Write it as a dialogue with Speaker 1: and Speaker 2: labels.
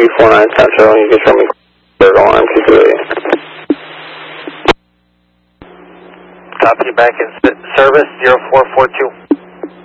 Speaker 1: 349 Central, you can show me on MQ3.
Speaker 2: Copy, back in service, 0442.